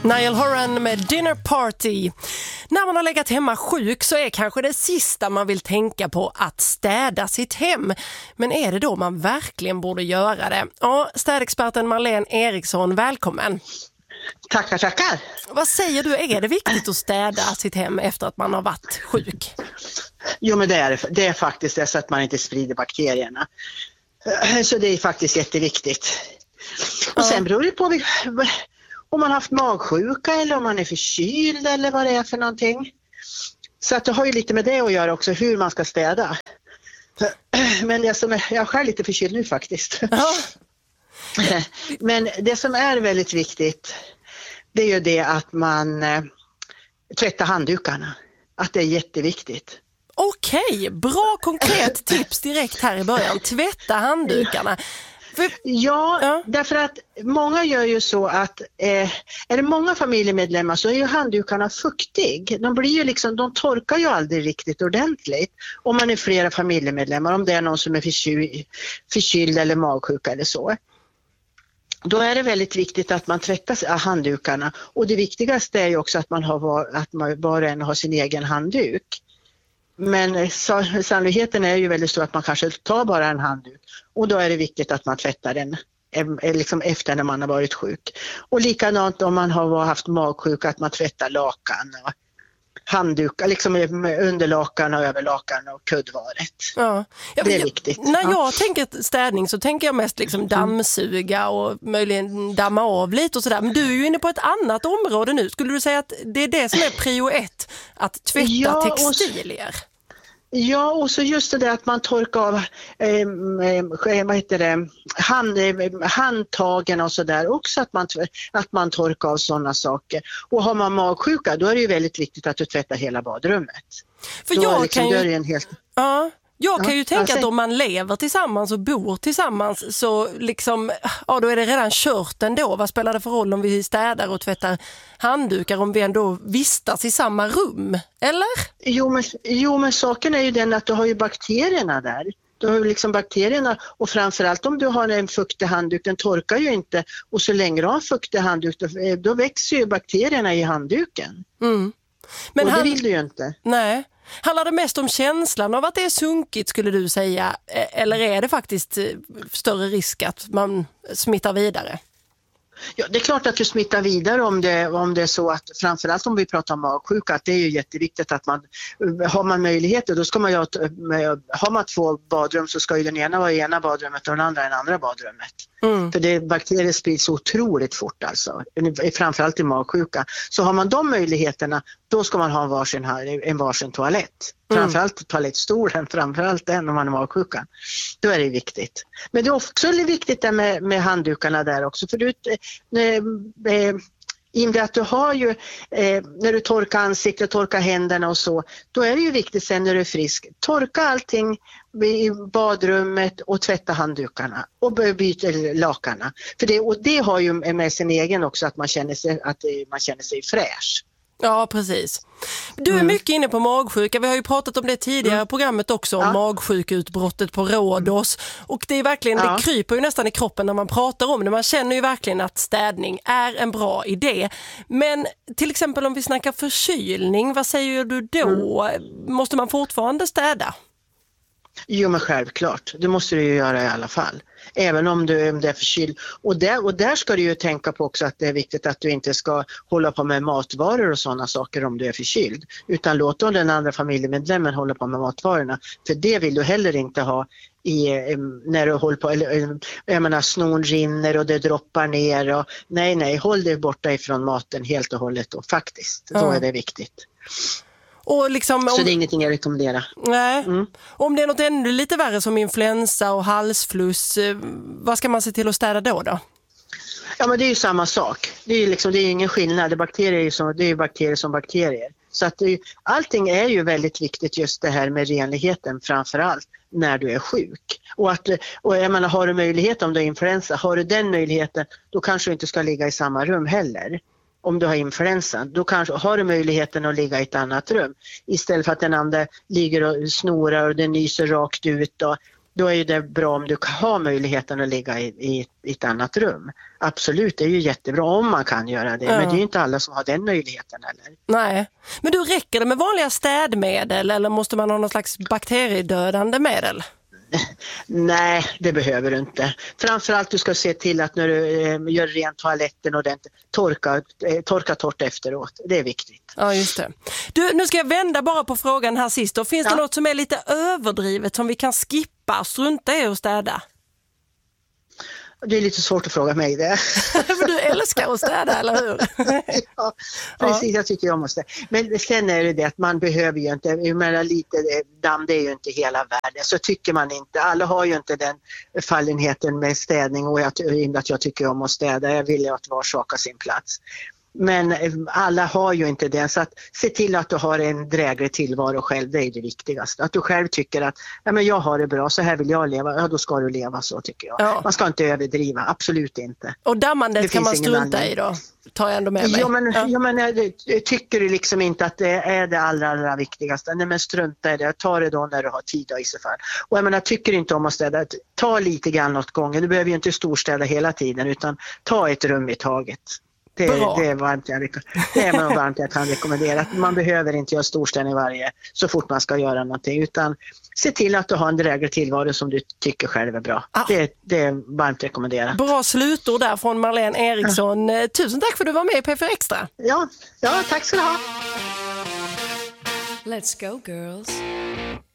Niall Horan med Dinner Party. När man har legat hemma sjuk så är kanske det sista man vill tänka på att städa sitt hem. Men är det då man verkligen borde göra det? Ja, städexperten Marlene Eriksson, välkommen. Tackar. Vad säger du, är det viktigt att städa sitt hem efter att man har varit sjuk? Jo, men det är faktiskt det, så att man inte sprider bakterierna. Så det är faktiskt jätteviktigt. Och sen beror det på om man har haft magsjuka eller om man är förkyld eller vad det är för någonting. Så att det har ju lite med det att göra också, hur man ska städa. Men jag är själv lite förkyld nu faktiskt. Ja. Men det som är väldigt viktigt, det är ju det att man tvättar handdukarna. Att det är jätteviktigt. Okej, bra konkret tips direkt här i början. Tvätta handdukarna. Ja, därför att många gör ju så att är det många familjemedlemmar så är ju handdukarna fuktig. De torkar ju aldrig riktigt ordentligt om man är flera familjemedlemmar, om det är någon som är förkyld eller magsjuk eller så. Då är det väldigt viktigt att man tvättar handdukarna, och det viktigaste är ju också att man var och en har sin egen handduk. Men sannolikheten är ju väldigt stor att man kanske tar bara en handduk, och då är det viktigt att man tvättar den liksom efter när man har varit sjuk. Och likadant om man har haft magsjuka, att man tvättar lakan och handdukar, liksom under lakan och över lakan och kuddvaret. Ja. Det är viktigt. När jag tänker städning så tänker jag mest liksom dammsuga och möjligen damma av lite och sådär. Men du är ju inne på ett annat område nu. Skulle du säga att det är det som är prio 1, att tvätta textilier? Ja, och så just det där att man torkar av handtagen och sådär också, att man torkar av sådana saker. Och har man magsjuka, då är det ju väldigt viktigt att du tvättar hela badrummet. För jag kan ju tänka att om man lever tillsammans och bor tillsammans så liksom, då är det redan kört ändå. Vad spelar det för roll om vi städar och tvättar handdukar om vi ändå vistas i samma rum, eller? Jo, men saken är ju den att du har ju bakterierna där. Du har ju liksom bakterierna, och framförallt om du har en fuktig handduk, den torkar ju inte, och så länge du har en fuktig handduk då växer ju bakterierna i handduken. Mm. Men det vill du ju inte. Nej. Handlar det mest om känslan av att det är sunkigt, skulle du säga, eller är det faktiskt större risk att man smittar vidare? Ja, det är klart att du smittar vidare om det är så att, framförallt om vi pratar om magsjuka, att det är ju jätteviktigt att har man möjligheter, då ska man ju har man 2 badrum så ska ju den ena vara i ena badrummet och den andra i andra badrummet. Mm. För bakterier sprids otroligt fort alltså, framförallt i magsjuka. Så har man de möjligheterna, då ska man ha en varsin toalett. Framförallt toalettstolen, framförallt den om man är magsjuka. Då är det viktigt. Men det är också viktigt där med handdukarna där också. För att du har ju, när du torkar ansiktet, torkar händerna och så, då är det ju viktigt sen när du är frisk. Torka allting i badrummet och tvätta handdukarna och byta lakarna. För det har ju med sin egen också, att man känner sig fräsch. Ja, precis. Du är mycket inne på magsjuka. Vi har ju pratat om det tidigare i programmet också, om magsjukutbrottet på Rhodos. Och det är verkligen, det kryper ju nästan i kroppen när man pratar om det. Man känner ju verkligen att städning är en bra idé. Men till exempel om vi snackar förkylning, vad säger du då? Måste man fortfarande städa? Jo, men självklart. Det måste du ju göra i alla fall. Även om du är förkyld. Och där ska du ju tänka på också att det är viktigt att du inte ska hålla på med matvaror och sådana saker om du är förkyld. Utan låt den andra familjemedlemmen hålla på med matvarorna. För det vill du heller inte ha när du håller på, eller jag menar, snon rinner och det droppar ner. Och, nej, håll dig borta ifrån maten helt och hållet då, faktiskt. Då är det viktigt. Och liksom, så det är ingenting jag rekommenderar. Nej. Om det är något ännu lite värre som influensa och halsfluss, vad ska man se till att städa då? Ja, men det är ju samma sak. Det är ju ingen skillnad. Det är ju bakterier som bakterier. Så att allting är ju väldigt viktigt, just det här med renligheten, framförallt när du är sjuk. Och jag menar, har du möjlighet, om du har influensa, har du den möjligheten, då kanske du inte ska ligga i samma rum heller. Om du har influensa, då kanske har du möjligheten att ligga i ett annat rum. Istället för att den andra ligger och snorar och den nyser rakt ut. då är det bra om du har möjligheten att ligga i ett annat rum. Absolut, det är ju jättebra om man kan göra det, men det är ju inte alla som har den möjligheten heller. Nej, men du, räcker det med vanliga städmedel eller måste man ha någon slags bakteriedödande medel? Nej, det behöver du inte. Framförallt du ska se till att när du gör rent toaletten och torka torrt efteråt. Det är viktigt. Ja, just det. Du, nu ska jag vända bara på frågan här sist. Och finns det något som är lite överdrivet som vi kan skippa, strunta i att städa? Det är lite svårt att fråga mig det. För du älskar att städa, eller hur? Ja, precis. Jag tycker jag måste. Men sen är det att man behöver ju inte, lite damm, det är ju inte hela världen. Så tycker man inte. Alla har ju inte den fallenheten med städning och att jag tycker om att städa. Jag vill ju att var sak har sin plats. Men alla har ju inte det, så att se till att du har en dräglig tillvaro själv, det är det viktigaste. Att du själv tycker att men jag har det bra, så här vill jag leva, då ska du leva så, tycker jag. Ja. Man ska inte överdriva, absolut inte. Och dammandet kan man strunta i då? Tar jag ändå med mig. Tycker du liksom inte att det är det allra viktigaste? Nej, men strunta i det, ta det då när du har tid i så fall. Och jag menar, tycker inte om att städa, ta lite grann åt gången. Du behöver ju inte storstäda hela tiden, utan ta ett rum i taget. Det är varmt jag kan rekommendera. Man behöver inte göra storstädning varje så fort man ska göra någonting, utan se till att du har en dräglig tillvaro som du tycker själv är bra. Det är varmt rekommenderat. Bra slutord där från Marlene Eriksson. Tusen tack för att du var med i P4 Extra. Ja, tack ska du ha. Let's go girls.